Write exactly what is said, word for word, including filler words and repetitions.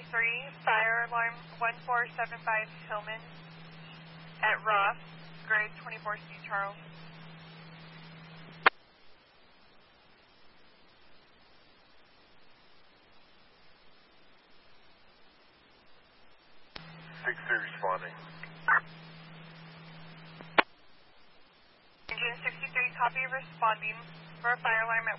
three, fire alarm one four seven five Hillman at Ross, grade twenty-four C Charles. six three responding. Engine sixty-three, copy, responding for a fire alarm at